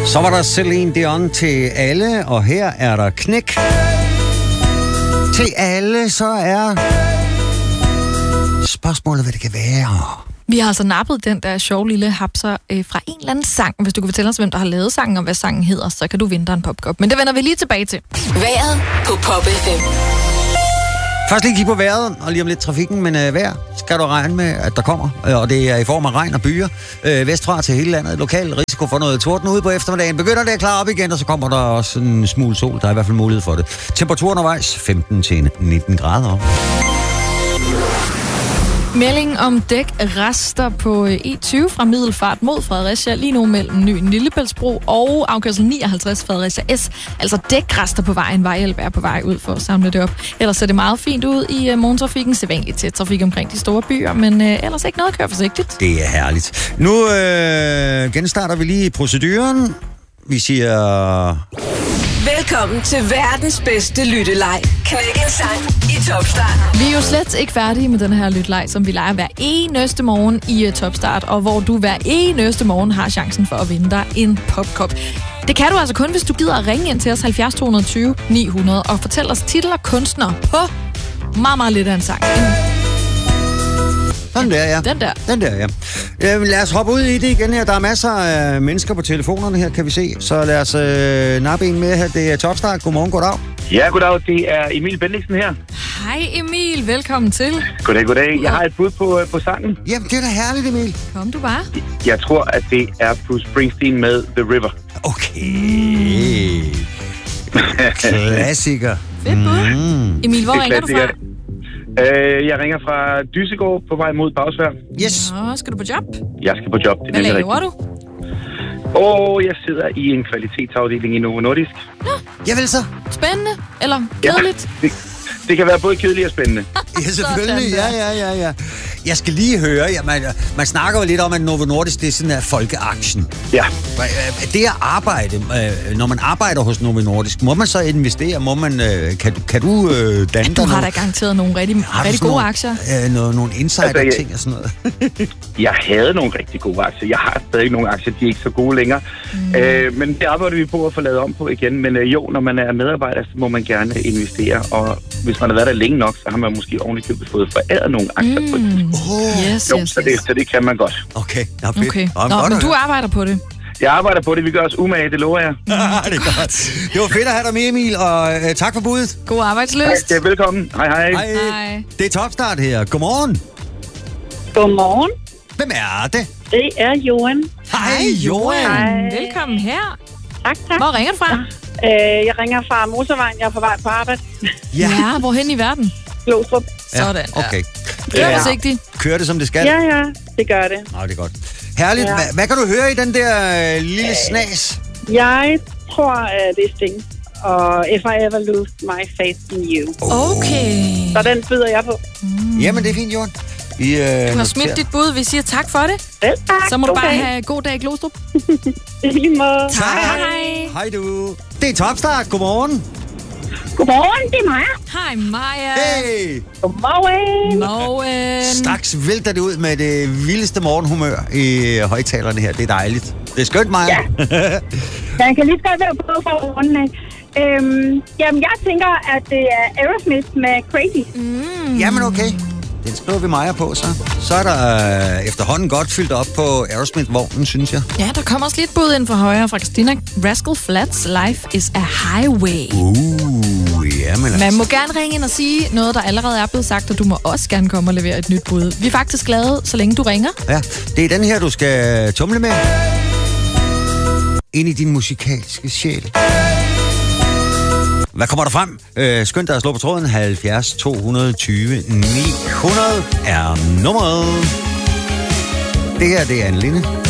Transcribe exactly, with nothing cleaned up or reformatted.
Så var der Celine Dion til alle, og her er der knæk. Til alle, så er spørgsmålet, hvad det kan være. Vi har altså nappet den der sjove lille hapser øh, fra en eller anden sang. Hvis du kan fortælle os, hvem der har lavet sangen, og hvad sangen hedder, så kan du vinde dig en popkop. Men det vender vi lige tilbage til. Vejret på Pop F M. Først lige kigge på vejret, og lige om lidt trafikken, men øh, vejr skal du regne med, at der kommer. Øh, og det er i form af regn og byer. Øh, vestfra til hele landet. Lokal risiko for noget torden ude på eftermiddagen. Begynder det at klare op igen, og så kommer der også en smule sol. Der er i hvert fald mulighed for det. Temperaturen undervejs femten til nitten grader. Melding om dækrester på E tyve fra Middelfart mod Fredericia, lige nu mellem Ny Lillebæltsbro og afkørsel nioghalvtreds Fredericia S. Altså dækrester på vejen, vejhjælp er på vej ud for at samle det op. Ellers ser det meget fint ud i morgentrafikken, sædvanligt til trafik omkring de store byer, men øh, ellers ikke noget, kør forsigtigt. Det er herligt. Nu øh, genstarter vi lige proceduren. Vi siger... Velkommen til verdens bedste lytteleg. Knæk en sang i Topstart. Vi er jo slet ikke færdige med den her lytteleg, som vi leger hver eneste morgen i uh, Topstart, og hvor du hver eneste morgen har chancen for at vinde dig en popkop. Det kan du altså kun, hvis du gider at ringe ind til os halvfjerds to tyve ni hundrede og fortælle os titel og kunstner på meget, meget lidt af en sang. Sådan der, ja. Den der. Den der, ja. Øh, lad os hoppe ud i det igen her. Der er masser af mennesker på telefonerne her, kan vi se. Så lad os øh, nappe en med her. Det er Topstart. Godmorgen, goddag. Ja, goddag. Det er Emil Bendiksen her. Hej Emil, velkommen til. Goddag, goddag. Jeg har et bud på, på sangen. Jamen, det er da herligt, Emil. Kom du bare. Jeg tror, at det er Bruce Springsteen med The River. Okay. Klassiker. Fedt bud. Mm. Emil, hvor ringer du fra? Øh, jeg ringer fra Dysegård på vej mod Bagsværd. Yes. Nå, skal du på job? Jeg skal på job. Det Hvad laver rigtigt. du? Og jeg sidder i en kvalitetsafdeling i Novo Nordisk. Nå, Jeg vil så. spændende. Eller kedeligt. Ja, det, det kan være både kedeligt og spændende. Ja, selvfølgelig. Ja, ja, ja, ja. Jeg skal lige høre, ja, man, man snakker jo lidt om, at Novo Nordisk, det er sådan en folkeaktien. Ja. Det at arbejde, når man arbejder hos Novo Nordisk, må man så investere? Må man, kan du, kan du danne ja, dig du har noget? da garanteret nogle rigtig, rigtig gode nogle, aktier. Øh, noget, nogle insider-ting altså, jeg, og sådan noget. Jeg havde nogle rigtig gode aktier. Jeg har stadig nogle aktier, de er ikke så gode længere. Mm. Øh, men det arbejder vi på at få lavet om på igen. Men øh, jo, når man er medarbejder, så må man gerne investere. Og hvis man har været der længe nok, så har man måske ovenikøbet fået foræret nogle aktier mm. på det. Oh, yes, jo, yes, så, det, yes. så det kan man godt. Okay, nå, fedt. Okay. Nå, Nå, godt, men du arbejder på det. Jeg arbejder på det. Vi gør os umage, det lover jeg. Mm, det er godt. Det var fedt at have dig med, Emil, og øh, tak for budet. God arbejdsløst. Ja, velkommen. Hej, hej. Hej. Hej. Det er Topstart her. Godmorgen. Godmorgen. Hvem er det? Det er Johan. Hej, Johan. Hej. Velkommen her. Tak, tak. Hvor ringer du fra? Øh, jeg ringer fra motorvejen. Jeg er på vej på arbejde. Ja. Ja, hvorhen i verden? Glostrup. Sådan, ja. Okay. Kør Ja. forsigtigt. Kører det, som det skal? Ja, ja. Det gør det. Nå, det er godt. Herligt. Ja. Hva, hvad kan du høre i den der øh, lille snas? Jeg tror, at det er Sting. Og If I Ever Lose My Faith in You. Okay. Så den byder jeg på. Mm. Jamen, det er fint, Johan. Vi, øh, Du har smidt dit bud. Vi siger tak for det. Vel, tak. Så må du Okay. bare have god dag i Glostrup. I lige måde. Tak. Hej. Hej du. Det er Topstart. Godmorgen. Godmorgen, det er mig. Hej, Maja. Hey. Godmorgen. Morgen. Straks vælter det ud med det vildeste morgenhumør i højtalerne her. Det er dejligt. Det er skønt, Maja. Ja. Jeg kan lige så godt være på for morgenen af. Øhm, jamen, jeg tænker, at det er Aerosmith med Crazy. Mm. Jamen, okay. Den skriver vi Maja på, så. Så er der øh, efterhånden godt fyldt op på Aerosmith-vognen, synes jeg. Ja, der kommer også lidt bud ind fra højre fra Christina. Rascal Flats, Life is a Highway. Uh, jamen altså. Man må gerne ringe ind og sige noget, der allerede er blevet sagt, og du må også gerne komme og levere et nyt bud. Vi er faktisk glade, så længe du ringer. Ja, det er den her, du skal tumle med. Ind i din musikalske sjæl. Hvad kommer der frem? Øh, skynd dig at slå på tråden. halvfjerds to tyve ni hundrede er nummeret. Det her, det er Anne Linde.